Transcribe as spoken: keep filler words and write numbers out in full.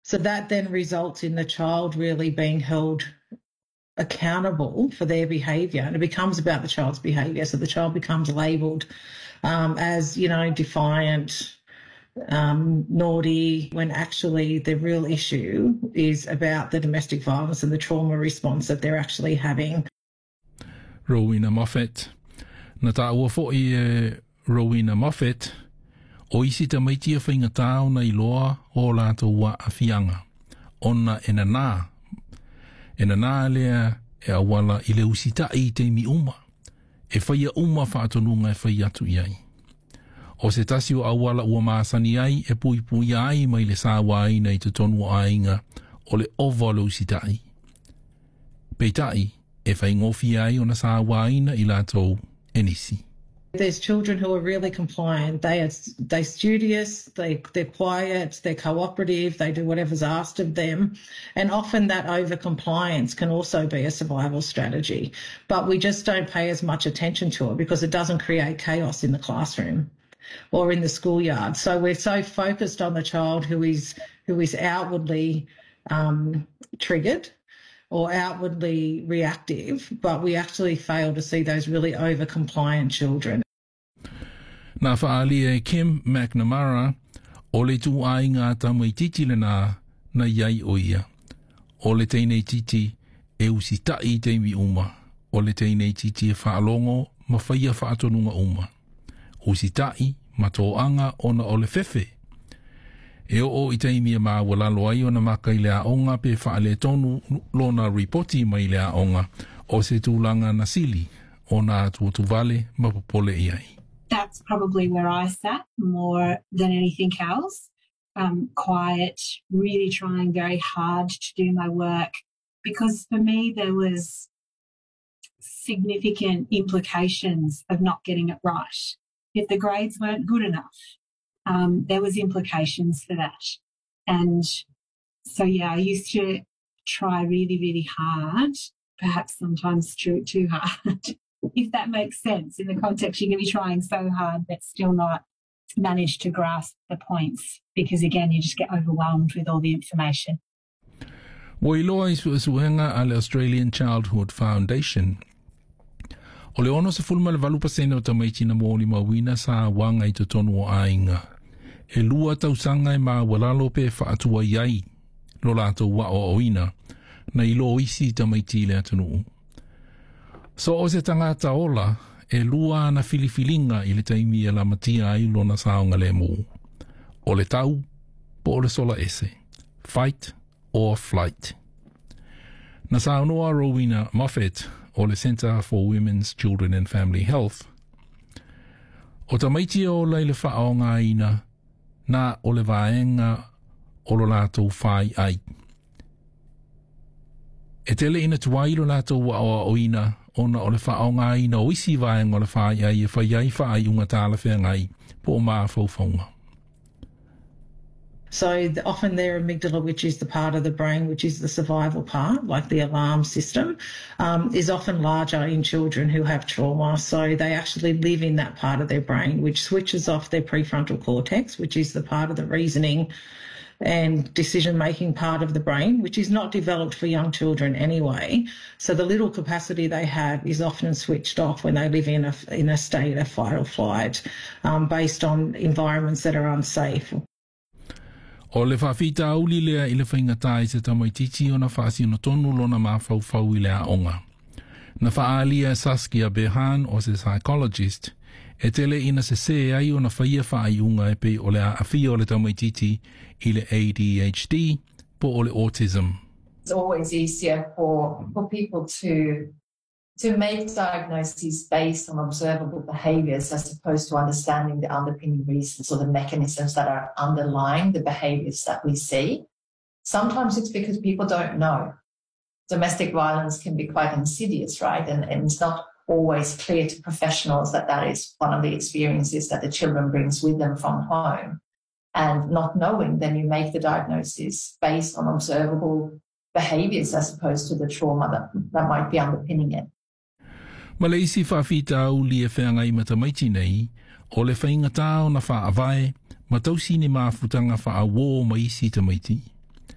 So that then results in the child really being held accountable for their behaviour, and it becomes about the child's behaviour. So the child becomes labelled um, as, you know, defiant, um, naughty, when actually the real issue is about the domestic violence and the trauma response that they're actually having. Rowena Moffat. Na tāua fo'i e Rowena Moffat, o isi ta maitia whainga tāo na iloa o lātou wa a fianga. Ona e na nā. E na nā lea e awala i le usita i te mi uma. E whaia uma whaatonunga e whaia atu iai. O se tasi o awala ua maasani ai e pui pui ai mai le sāwa ai nei te tonu ainga o le ova le usita i. Peitai e whaingofi ai o na sāwa aina i lātou enisi. There's children who are really compliant. They are they're studious, they, they're quiet, they're cooperative, they do whatever's asked of them. And often that over-compliance can also be a survival strategy. But we just don't pay as much attention to it because it doesn't create chaos in the classroom or in the schoolyard. So we're so focused on the child who is who is outwardly um, triggered or outwardly reactive, but we actually fail to see those really over-compliant children. Nā whaali e Kim McNamara, o le tū ai ngā tamai titi le nā, na iai o ia. O le teinei titi e usi tai teimi uma, o le teinei titi e whaalongo ma whaia whaatonunga uma. Usi tai ma tō anga ona o le fefe. E o o i teimi e maa walalo ai o na maka i le aonga pe whaale tonu lona ripoti mai le aonga o se tūlanga na sili o nā tuotu vale ma popole iai. That's probably where I sat more than anything else. Um, quiet, really trying very hard to do my work, because for me there was significant implications of not getting it right. If the grades weren't good enough, um, there was implications for that. And so, yeah, I used to try really, really hard, perhaps sometimes too, too hard, if that makes sense. In the context, you can be trying so hard but still not manage to grasp the points because, again, you just get overwhelmed with all the information. Wa iloa i suesuenga a le Australian Childhood Foundation. O le ono se fulma le valu pasene o tamaiti na mōli mawina sa wanga i te tonu o ainga. E lua tausanga e maa walalo pe whaatua iai lo lato wa o oina na ilo isi tamaiti le atunu. So o se tangata ola e lua na filifilinga i le taimi e la matia ai lo na saonga le mo. O le tau po o le sola ese. Fight or flight. Na saonoa Rowena Moffat o le Centre for Women's, Children and Family Health. O tamaiti o leile whaonga ina na o le vaenga o lo lātou whai ai. E tele ina tuai lo lātou wa o ina ona o le whaonga ina o isi vaenga o le whai ai e whai ai whai unga tāla whengai po o maa whauwhaunga. So the, often their amygdala, which is the part of the brain, which is the survival part, like the alarm system, um, is often larger in children who have trauma. So they actually live in that part of their brain, which switches off their prefrontal cortex, which is the part of the reasoning and decision-making part of the brain, which is not developed for young children anyway. So the little capacity they have is often switched off when they live in a, in a state of fight or flight, um, based on environments that are unsafe. O le whawhita auli lea i le whaingatai se tamaititi o na whaasi no tonu lo na mawhauwhau i lea onga. Na whaalia Saskia Behan o se psychologist e tele ina se se ai o na whaia whaai unga e pe o le awhi o le tamaititi i le A D H D po o le autism. It's always easier for, for people to to make diagnoses based on observable behaviours as opposed to understanding the underpinning reasons or the mechanisms that are underlying the behaviours that we see. Sometimes it's because people don't know. Domestic violence can be quite insidious, right? And, and it's not always clear to professionals that that is one of the experiences that the children brings with them from home. And not knowing, then you make the diagnosis based on observable behaviours as opposed to the trauma that, that might be underpinning it. Ma le isi whawhita au li e whengai matamaiti nei, o le whainga tāo na whaawai, ma tausi ni mawhutanga whaawō ma isi tamaiti.